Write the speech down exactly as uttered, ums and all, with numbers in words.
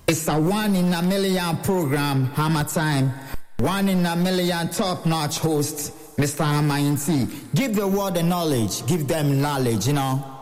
It's a one in a million program, Hammer Time. One in a million top-notch host, Mister Hammer N T. Give the world the knowledge, give them knowledge, you know.